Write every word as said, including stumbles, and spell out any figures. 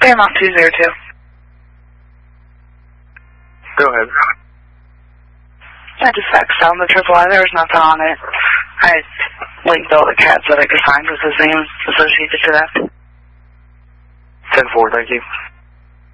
Paramount two zero two. Go ahead. I just faxed down the triple I. There was nothing on it. I linked all the cats that I could find with his name associated to that. ten four, thank you.